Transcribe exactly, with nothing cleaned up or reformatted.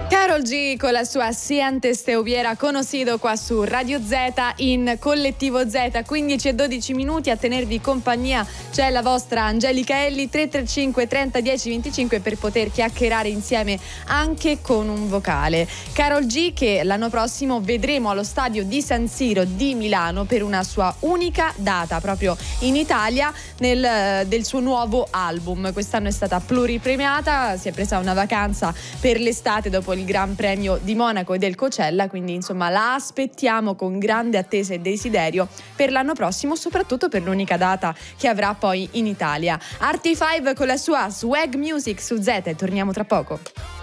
Karol G con la sua Sientes te hubiera conocido qua su Radio Z in Collettivo Z, quindici e dodici minuti a tenervi compagnia. C'è la vostra Angelica Elli, tre tre cinque trenta dieci venticinque per poter chiacchierare insieme anche con un vocale. Karol G che l'anno prossimo vedremo allo stadio di San Siro di Milano per una sua unica data proprio in Italia nel, del suo nuovo album. Quest'anno è stata pluripremiata, si è presa una vacanza per l'estate dopo il Gran Premio di Monaco e del Coachella, quindi insomma la aspettiamo con grande attesa e desiderio per l'anno prossimo, soprattutto per l'unica data che avrà poi in Italia. Artie cinque con la sua Swag Music su Z e torniamo tra poco.